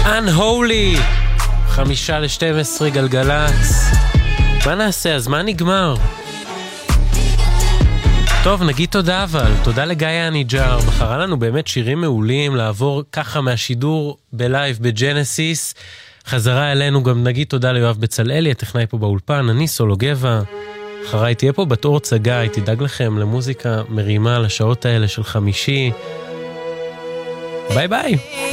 Unholy, 11:55 גלגלץ. מה נעשה? אז מה נגמר? טוב, נגיד תודה אבל. תודה לגיא הניג'ר. בחרה לנו באמת שירים מעולים לעבור ככה מהשידור בלייב בג'נסיס. חזרה אלינו גם נגיד תודה ליואב בצלאלי, הטכנאי פה באולפן. אני סולו גבע. אחריי תהיה פה בת אור צגאי, תדאג לכם למוזיקה מרימה לשעות האלה של חמישי. ביי ביי.